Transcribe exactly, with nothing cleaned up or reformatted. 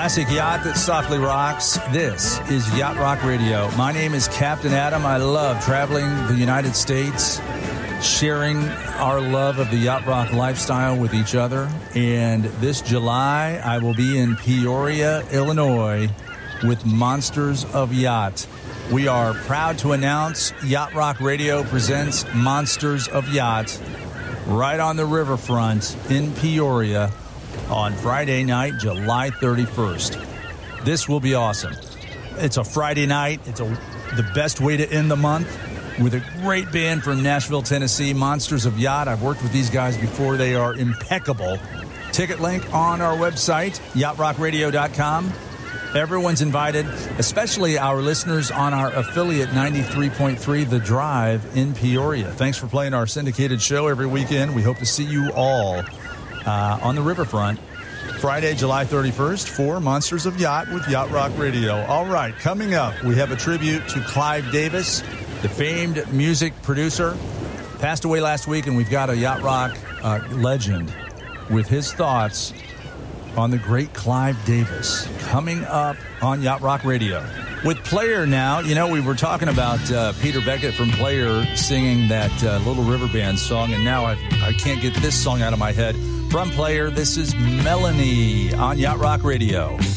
Classic yacht that softly rocks. This is Yacht Rock Radio. My name is Captain Adam. I love traveling the United States, sharing our love of the yacht rock lifestyle with each other. And this July, I will be in Peoria, Illinois, with Monsters of Yacht. We are proud to announce Yacht Rock Radio presents Monsters of Yacht right on the riverfront in Peoria on Friday night, July thirty-first. This will be awesome. It's a Friday night. It's a, the best way to end the month with a great band from Nashville, Tennessee, Monsters of Yacht. I've worked with these guys before. They are impeccable. Ticket link on our website, yacht rock radio dot com. Everyone's invited, especially our listeners on our affiliate ninety-three point three The Drive in Peoria. Thanks for playing our syndicated show every weekend. We hope to see you all uh, on the riverfront Friday, July thirty-first for Monsters of Yacht with Yacht Rock Radio. All right, coming up, we have a tribute to Clive Davis, the famed music producer. Passed away last week, and we've got a Yacht Rock uh, legend with his thoughts on the great Clive Davis coming up on Yacht Rock Radio. With Player now, you know, we were talking about uh, Peter Beckett from Player singing that uh, Little River Band song, and now I've, I can't get this song out of my head. From Player, this is Melanie on Yacht Rock Radio.